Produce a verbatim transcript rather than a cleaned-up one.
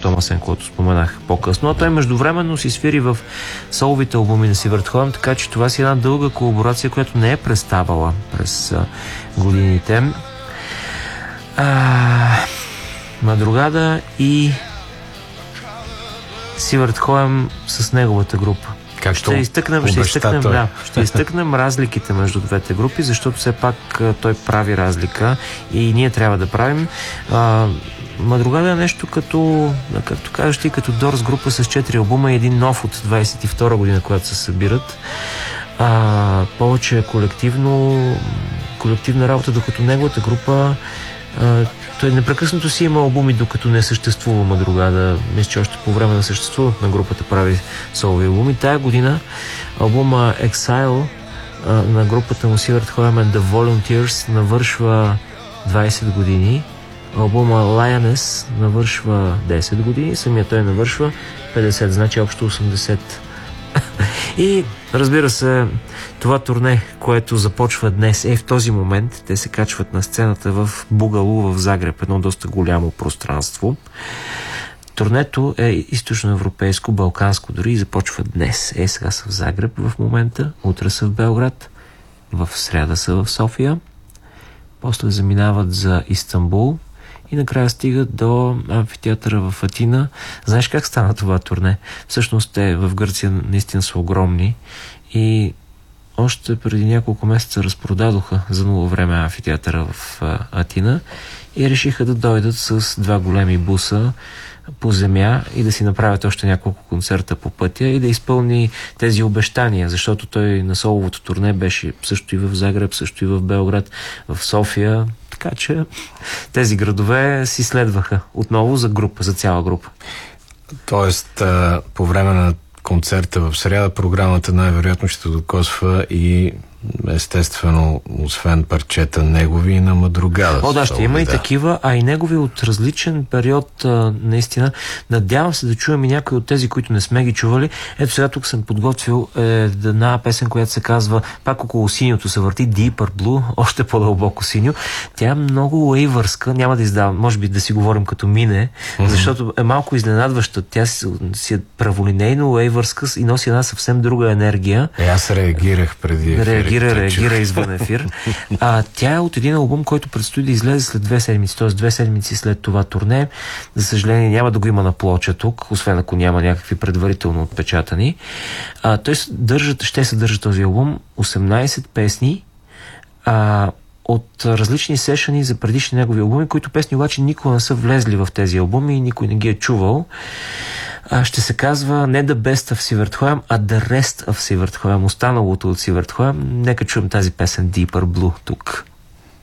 Томасен, който споменах по-късно. А той междувременно си свири в соловите албуми на Сивърт Хоем, така че това си една дълга колаборация, която не е преставала през а, годините. А, Мадругада и Сивърт Хоем с неговата група. Както ще изтъкнем, ще изтъкнем, да, ще изтъкнем разликите между двете групи, защото все пак той прави разлика и ние трябва да правим. А, Мадругада е нещо като, както кажеш ти, като Дорс група с четири албума и един нов от двайсет и втора година, когато се събират. А, повече колективно, колективна работа, докато неговата група а, той непрекъснато си има албуми, докато не съществува Мадругада. Мисля, че още по време на съществуването на групата прави солови албуми. Тая година албума Exile а, на групата му Сивърт Хоем and the Volunteers навършва двайсет години. Албума Lioness навършва десет години. Самия той навършва петдесет, значи общо осемдесет. И разбира се, това турне, което започва днес, е в този момент. Те се качват на сцената в Бугалу в Загреб, едно доста голямо пространство. Турнето е източноевропейско, балканско дори и започва днес. Е, сега са в Загреб в момента, утре са в Белград, в сряда са в София, после заминават за Истанбул и накрая стигат до амфитеатъра в Атина. Знаеш как стана това турне? Всъщност те в Гърция наистина са огромни и още преди няколко месеца разпродадоха за нула време амфитеатъра в Атина и решиха да дойдат с два големи буса по земя и да си направят още няколко концерта по пътя и да изпълни тези обещания, защото той на соловото турне беше също и в Загреб, също и в Белград, в София, така че тези градове си следваха отново за група, за цяла група. Тоест, по време на концерта в сряда програмата най-вероятно ще докосва и естествено, освен парчета негови и на Мадругада. О, да, ще има да. и такива, а и негови от различен период, а, наистина. Надявам се да чуем и някои от тези, които не сме ги чували. Ето сега тук съм подготвил е, една песен, която се казва пак около синьото се върти, Deeper Blue, още по-дълбоко синьо. Тя е много уейвърска, няма да издавам, може би да си говорим като мине, mm-hmm. защото е малко изненадваща. Тя си, си е праволинейно уейвърска и носи една съвсем друга енергия. Е, аз реагирах преди ефир. Реагира, реагира извън ефир. А, тя е от един албум, който предстои да излезе след две седмици, т.е. две седмици след това турне. За съжаление няма да го има на плоча тук, освен ако няма някакви предварително отпечатани. А, той съдържа, ще съдържа този албум осемнайсет песни а, от различни сешъни за предишни негови албуми, които песни обаче никога не са влезли в тези албуми и никой не ги е чувал. А, ще се казва не The Best of Сивърт Хоем, а The Rest of Сивърт Хоем, останалото от Сивърт Хоем. Нека чуем тази песен Deeper Blue тук.